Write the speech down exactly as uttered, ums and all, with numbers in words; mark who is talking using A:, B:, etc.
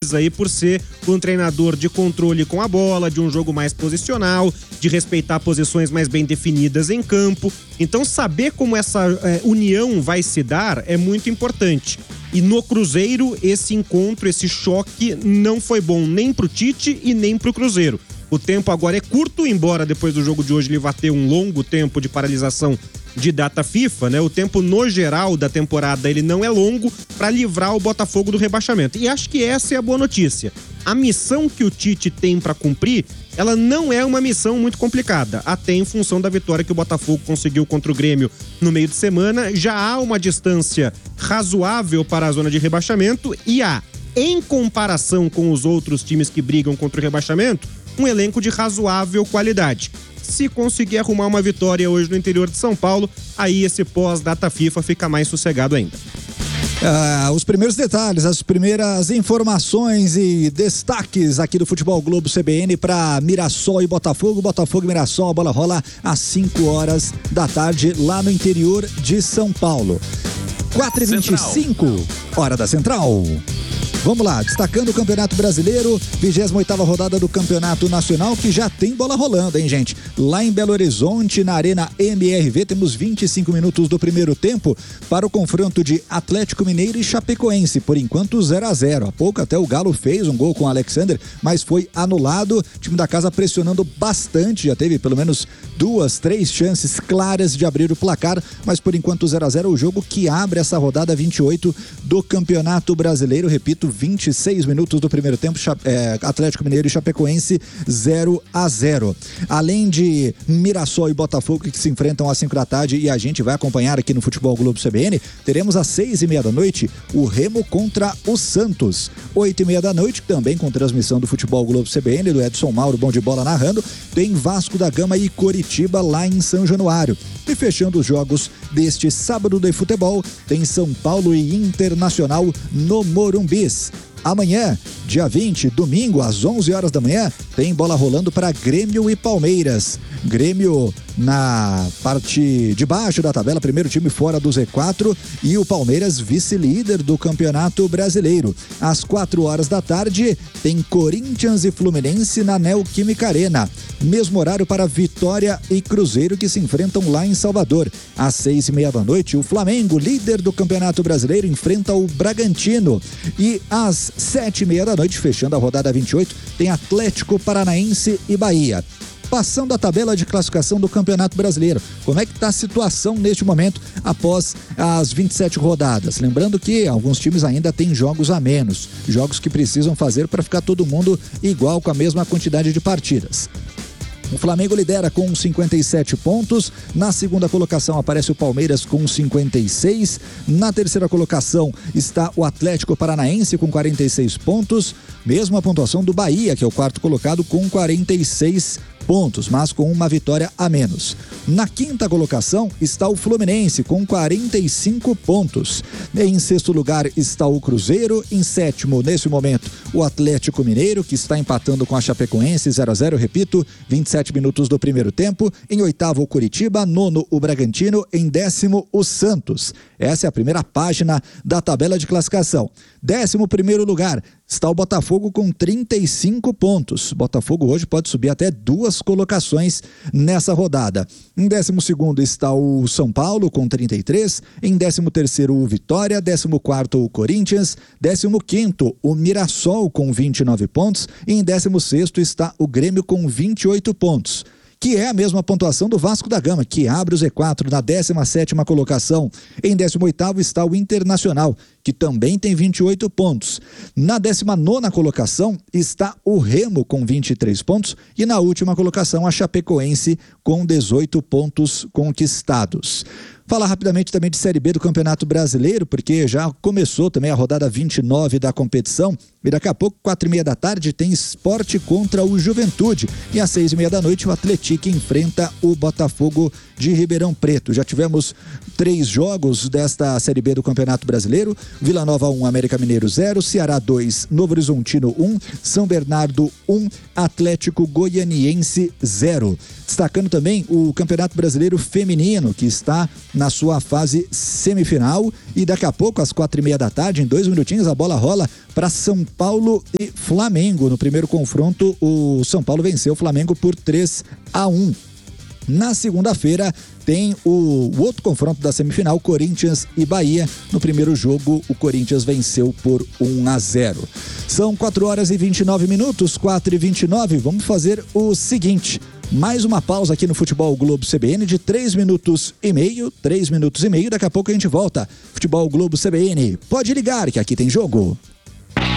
A: Diniz aí por ser um treinador de controle com a bola, de um jogo mais posicional, de respeitar posições mais bem definidas em campo. Então saber como essa é, união vai se dar é muito importante. E no Cruzeiro, esse encontro, esse choque não foi bom nem pro Tite e nem pro Cruzeiro. O tempo agora é curto, embora depois do jogo de hoje ele vá ter um longo tempo de paralisação de data FIFA, né? O tempo no geral da temporada ele não é longo para livrar o Botafogo do rebaixamento. E acho que essa é a boa notícia. A missão que o Tite tem para cumprir, ela não é uma missão muito complicada, até em função da vitória que o Botafogo conseguiu contra o Grêmio no meio de semana. Já há uma distância razoável para a zona de rebaixamento e há, em comparação com os outros times que brigam contra o rebaixamento, um elenco de razoável qualidade. Se conseguir arrumar uma vitória hoje no interior de São Paulo, aí esse pós-data FIFA fica mais sossegado ainda.
B: Ah, os primeiros detalhes, as primeiras informações e destaques aqui do Futebol Globo C B N para Mirassol e Botafogo. Botafogo e Mirassol, a bola rola às cinco horas da tarde lá no interior de São Paulo. quatro e vinte e cinco, hora da Central. Vamos lá, destacando o Campeonato Brasileiro, vigésima oitava rodada do Campeonato Nacional, que já tem bola rolando, hein, gente? Lá em Belo Horizonte, na Arena M R V, temos vinte e cinco minutos do primeiro tempo para o confronto de Atlético Mineiro e Chapecoense. Por enquanto, zero a zero. Há pouco até o Galo fez um gol com o Alexander, mas foi anulado. O time da casa pressionando bastante, já teve pelo menos duas, três chances claras de abrir o placar, mas por enquanto zero a zero, o jogo que abre essa rodada vinte e oito do Campeonato Brasileiro. Repito, vinte e seis minutos do primeiro tempo, é, Atlético Mineiro e Chapecoense zero a zero. Além de Mirassol e Botafogo que se enfrentam às cinco da tarde e a gente vai acompanhar aqui no Futebol Globo C B N, teremos às seis e meia da noite o Remo contra o Santos. Oito e meia da noite, também com transmissão do Futebol Globo C B N, do Edson Mauro, bom de bola narrando, tem Vasco da Gama e Coritiba lá em São Januário. E fechando os jogos deste sábado de futebol, tem São Paulo e Internacional no Morumbis. Amanhã, dia vinte, domingo, às onze horas da manhã, tem bola rolando para Grêmio e Palmeiras. Grêmio na parte de baixo da tabela, primeiro time fora do Z quatro, e o Palmeiras vice-líder do Campeonato Brasileiro. Às quatro horas da tarde, tem Corinthians e Fluminense na Neoquímica Arena. Mesmo horário para Vitória e Cruzeiro, que se enfrentam lá em Salvador. Às seis e meia da noite, o Flamengo, líder do Campeonato Brasileiro, enfrenta o Bragantino. E às sete e meia da noite, fechando a rodada vinte e oito, tem Atlético Paranaense e Bahia. Passando a tabela de classificação do Campeonato Brasileiro, como é que está a situação neste momento após as vinte e sete rodadas? Lembrando que alguns times ainda têm jogos a menos, jogos que precisam fazer para ficar todo mundo igual com a mesma quantidade de partidas. O Flamengo lidera com cinquenta e sete pontos. Na segunda colocação aparece o Palmeiras com cinquenta e seis. Na terceira colocação está o Atlético Paranaense com quarenta e seis pontos. Mesma pontuação do Bahia, que é o quarto colocado, com quarenta e seis pontos, mas com uma vitória a menos. Na quinta colocação está o Fluminense com quarenta e cinco pontos. Em sexto lugar está o Cruzeiro. Em sétimo, nesse momento, o Atlético Mineiro, que está empatando com a Chapecoense zero a zero, repito, vinte e sete minutos do primeiro tempo. Em oitavo, o Coritiba. Nono, o Bragantino. Em décimo, o Santos. Essa é a primeira página da tabela de classificação. Décimo primeiro lugar está o Botafogo com trinta e cinco pontos. Botafogo hoje pode subir até duas colocações nessa rodada. Em décimo segundo está o São Paulo com trinta e três. Em décimo terceiro, o Vitória. Décimo quarto, o Corinthians. Décimo quinto, o Mirassol com vinte e nove pontos. E em décimo sexto está o Grêmio com vinte e oito pontos. Que é a mesma pontuação do Vasco da Gama, que abre o Z quatro na décima sétima colocação. Em décimo oitavo está o Internacional, que também tem vinte e oito pontos. Na décima nona colocação está o Remo com vinte e três pontos e na última colocação a Chapecoense com dezoito pontos conquistados. Falar rapidamente também de Série B do Campeonato Brasileiro, porque já começou também a rodada vinte e nove da competição e daqui a pouco, quatro e meia da tarde, tem Sport contra o Juventude e às seis e meia da noite o Atlético enfrenta o Botafogo de Ribeirão Preto. Já tivemos três jogos desta Série B do Campeonato Brasileiro: Vila Nova um, América Mineiro zero, Ceará dois, Novo Horizontino um, São Bernardo um, Atlético Goianiense zero. Destacando também o Campeonato Brasileiro Feminino, que está na sua fase semifinal. E daqui a pouco, às quatro e meia da tarde, em dois minutinhos, a bola rola para São Paulo e Flamengo. No primeiro confronto, o São Paulo venceu o Flamengo por três a um. Na segunda-feira tem o, o outro confronto da semifinal, Corinthians e Bahia. No primeiro jogo, o Corinthians venceu por um a zero. São quatro horas e vinte e nove minutos, quatro e vinte e nove. Vamos fazer o seguinte: mais uma pausa aqui no Futebol Globo C B N de três minutos e meio, três minutos e meio. Daqui a pouco a gente volta. Futebol Globo C B N, pode ligar que aqui tem jogo.